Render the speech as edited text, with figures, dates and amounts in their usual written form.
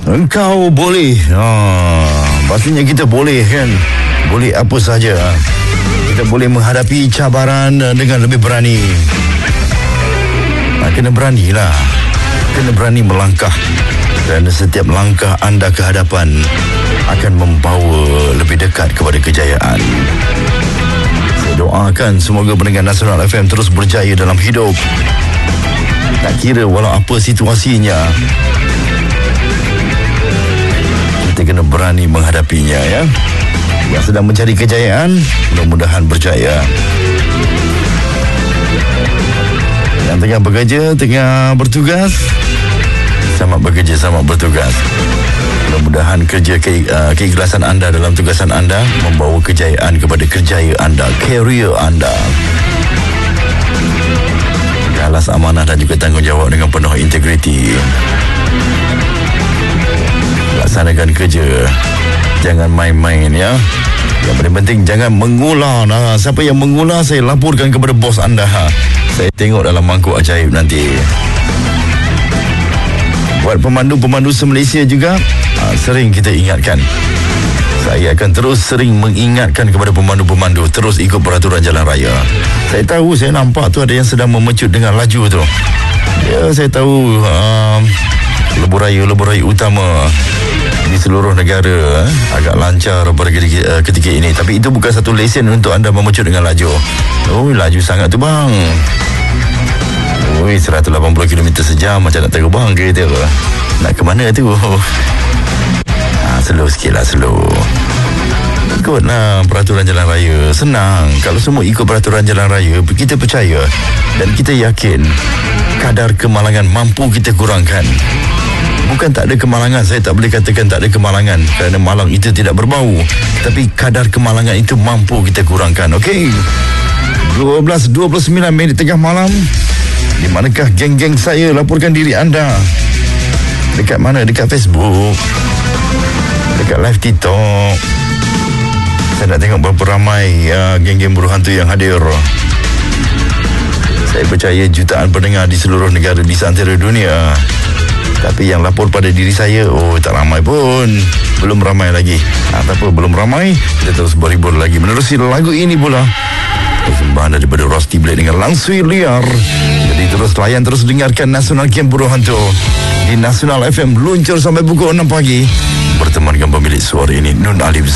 Engkau boleh. Pastinya kita boleh kan. Boleh apa saja. Kita boleh menghadapi cabaran dengan lebih berani. Kena beranilah. Kena berani melangkah. Dan setiap langkah anda ke hadapan akan membawa lebih dekat kepada kejayaan. Saya doakan semoga pendengar Nasional FM terus berjaya dalam hidup. Tak kira walau apa situasinya, kita kena berani menghadapinya ya. Yang sedang mencari kejayaan, mudah-mudahan berjaya. Yang tengah bekerja, tengah bertugas, selamat bekerja, selamat bertugas. Mudah-mudahan kerja keikhlasan anda dalam tugasan anda membawa kejayaan kepada kerjaya anda, career anda. Alas amanah dan juga tanggungjawab dengan penuh integriti. Laksanakan kerja, jangan main-main ya. Yang paling penting jangan mengular. Siapa yang mengular saya laporkan kepada bos anda. Saya tengok dalam mangkuk ajaib nanti. Buat pemandu-pemandu se-Malaysia juga, sering kita ingatkan. Saya akan terus sering mengingatkan kepada pemandu-pemandu terus ikut peraturan jalan raya. Saya tahu, saya nampak tu ada yang sedang memecut dengan laju tu. Ya, saya tahu lebuh raya utama di seluruh negara agak lancar pada ketika ini. Tapi itu bukan satu lesen untuk anda memecut dengan laju. Oh, laju sangat tu bang. 180 km sejam macam nak terbang kereta. Nak ke mana tu? Slow sikit lah, slow. Ikutlah peraturan jalan raya. Senang. Kalau semua ikut peraturan jalan raya, kita percaya dan kita yakin kadar kemalangan mampu kita kurangkan. Bukan tak ada kemalangan, saya tak boleh katakan tak ada kemalangan kerana malang itu tidak berbau. Tapi kadar kemalangan itu mampu kita kurangkan. Okey. 12:29 tengah malam. Di manakah geng-geng saya? Laporkan diri anda. Dekat mana? Dekat Facebook, dekat live TikTok. Saya nak tengok berapa ramai geng-geng buruh hantu yang hadir. Saya percaya jutaan pendengar di seluruh negara di seantero dunia. Tapi yang lapor pada diri saya, tak ramai pun. Belum ramai lagi. Tak apa, belum ramai. Kita terus berhibur lagi menerusi lagu ini pula. Persembahan daripada Rusty Blade dengan Langsui Liar. Jadi terus layan, terus dengarkan Nasional Game Buruh Hantu di Nasional FM, luncur sampai pukul 6 pagi. Bertemankan pemilik suara ini, Nun Alif